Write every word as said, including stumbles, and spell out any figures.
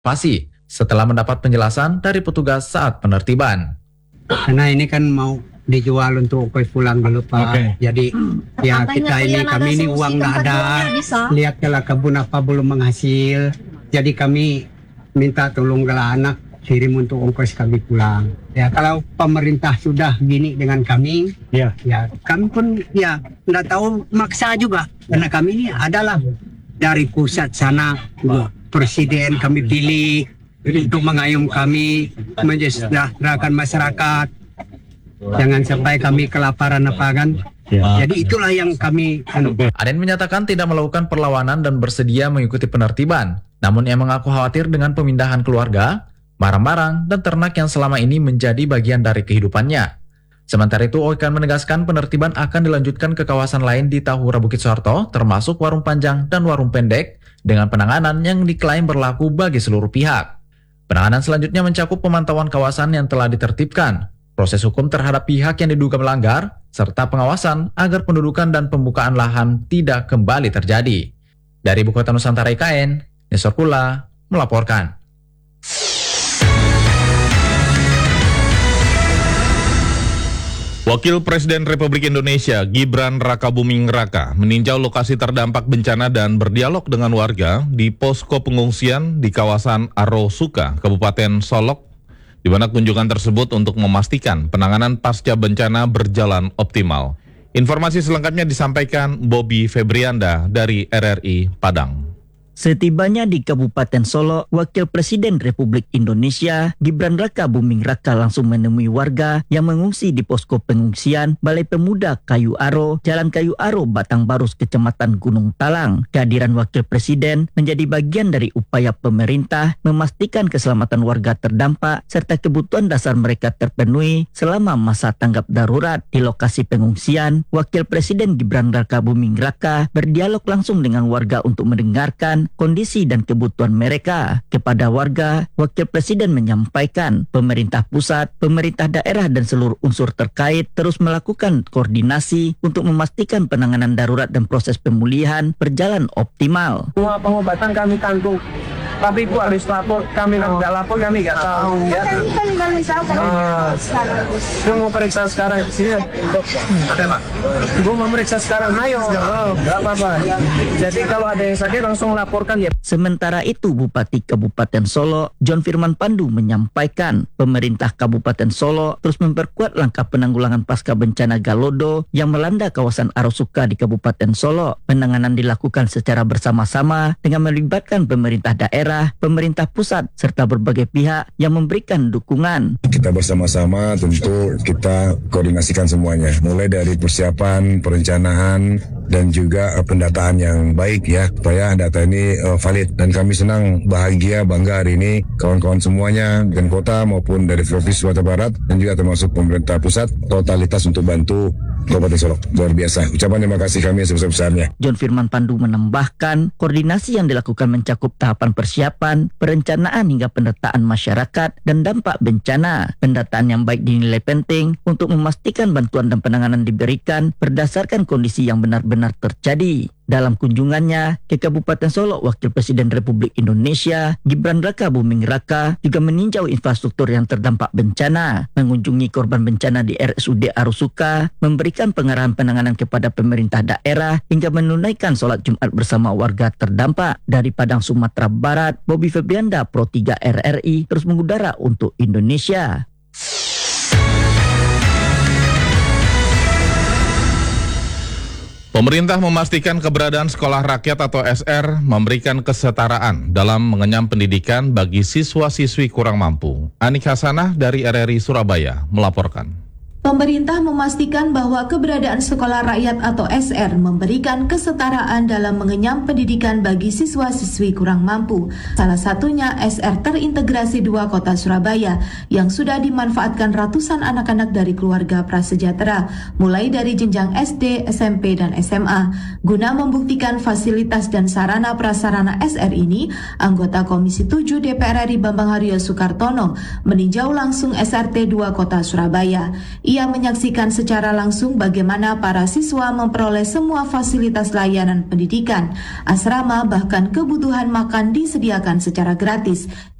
Pasti setelah mendapat penjelasan dari petugas saat penertiban. Karena ini kan mau dijual untuk kue pulang dulu Pak. Okay. Jadi ya Katanya kita ini kami ini uang nggak ada. Lihat kalau kebun apa belum menghasil. Jadi kami minta tolong kalau anak kirim untuk ongkos kami pulang. Ya kalau pemerintah sudah gini dengan kami, ya, ya kami pun ya nggak tahu maksa juga. Karena kami ini adalah dari pusat sana presiden kami pilih untuk mengayom kami mensejahterakan masyarakat. Jangan sampai kami kelaparan apa kan. Ya. Jadi itulah yang kami anu. Aden menyatakan tidak melakukan perlawanan dan bersedia mengikuti penertiban. Namun ia mengaku khawatir dengan pemindahan keluarga, barang-barang, dan ternak yang selama ini menjadi bagian dari kehidupannya. Sementara itu, Oikan menegaskan penertiban akan dilanjutkan ke kawasan lain di Tahura Bukit Soeharto, termasuk warung panjang dan warung pendek, dengan penanganan yang diklaim berlaku bagi seluruh pihak. Penanganan selanjutnya mencakup pemantauan kawasan yang telah ditertibkan, proses hukum terhadap pihak yang diduga melanggar, serta pengawasan agar pendudukan dan pembukaan lahan tidak kembali terjadi. Dari Ibu Kota Nusantara I K N, Nestor Kula melaporkan. Wakil Presiden Republik Indonesia Gibran Rakabuming Raka meninjau lokasi terdampak bencana dan berdialog dengan warga di posko pengungsian di kawasan Arosuka, Kabupaten Solok, di mana kunjungan tersebut untuk memastikan penanganan pasca bencana berjalan optimal. Informasi selengkapnya disampaikan Bobby Febrianda dari R R I Padang. Setibanya di Kabupaten Solok, Wakil Presiden Republik Indonesia Gibran Rakabuming Raka langsung menemui warga yang mengungsi di posko pengungsian Balai Pemuda Kayu Aro, Jalan Kayu Aro, Batang Barus, Kecamatan Gunung Talang. Kehadiran Wakil Presiden menjadi bagian dari upaya pemerintah memastikan keselamatan warga terdampak serta kebutuhan dasar mereka terpenuhi selama masa tanggap darurat. Di lokasi pengungsian, Wakil Presiden Gibran Rakabuming Raka berdialog langsung dengan warga untuk mendengarkan kondisi dan kebutuhan mereka. Kepada warga, Wakil Presiden menyampaikan pemerintah pusat, pemerintah daerah dan seluruh unsur terkait terus melakukan koordinasi untuk memastikan penanganan darurat dan proses pemulihan berjalan optimal. Semua pengobatan kami tanggung, tapi Bu harus lapor, kami nggak lapor kami nggak tahu. Ya. Uh, Ibu mau periksa sekarang di sini. Ibu mau periksa sekarang, ayo, nggak oh, apa-apa. Jadi kalau ada yang sakit langsung laporkan ya. Sementara itu, Bupati Kabupaten Solok, John Firman Pandu menyampaikan pemerintah Kabupaten Solok terus memperkuat langkah penanggulangan pasca bencana Galodo yang melanda kawasan Arosuka di Kabupaten Solok. Penanganan dilakukan secara bersama-sama dengan melibatkan pemerintah daerah, pemerintah pusat, serta berbagai pihak yang memberikan dukungan. Kita bersama-sama tentu kita koordinasikan semuanya, mulai dari persiapan, perencanaan, dan juga uh, pendataan yang baik ya, supaya data ini uh, valid. Dan kami senang, bahagia, bangga hari ini kawan-kawan semuanya, dan kota maupun dari Provinsi Sumatera Barat, dan juga termasuk pemerintah pusat, totalitas untuk bantu Kabupaten Solok. Luar biasa. Ucapan terima kasih kami sebesar-besarnya. John Firman Pandu menambahkan, koordinasi yang dilakukan mencakup tahapan persiapan, perencanaan hingga pendataan masyarakat dan dampak bencana. Pendataan yang baik dinilai penting untuk memastikan bantuan dan penanganan diberikan berdasarkan kondisi yang benar-benar terjadi. Dalam kunjungannya ke Kabupaten Solok, Wakil Presiden Republik Indonesia Gibran Rakabuming Raka juga meninjau infrastruktur yang terdampak bencana, mengunjungi korban bencana di R S U D Arosuka, memberikan pengarahan penanganan kepada pemerintah daerah, hingga menunaikan sholat Jumat bersama warga terdampak. Dari Padang, Sumatera Barat, Bobby Febrianda, Pro tiga R R I, terus mengudara untuk Indonesia. Pemerintah memastikan keberadaan sekolah rakyat atau S R memberikan kesetaraan dalam mengenyam pendidikan bagi siswa-siswi kurang mampu. Anik Hasanah dari R R I Surabaya melaporkan. Pemerintah memastikan bahwa keberadaan sekolah rakyat atau S R memberikan kesetaraan dalam mengenyam pendidikan bagi siswa-siswi kurang mampu. Salah satunya S R terintegrasi dua Kota Surabaya yang sudah dimanfaatkan ratusan anak-anak dari keluarga prasejahtera, mulai dari jenjang S D, S M P, dan S M A. Guna membuktikan fasilitas dan sarana prasarana S R ini, anggota Komisi tujuh D P R R I Bambang Haryo Soekartono meninjau langsung S R T dua Kota Surabaya. Ia menyaksikan secara langsung bagaimana para siswa memperoleh semua fasilitas layanan pendidikan, asrama, bahkan kebutuhan makan disediakan secara gratis.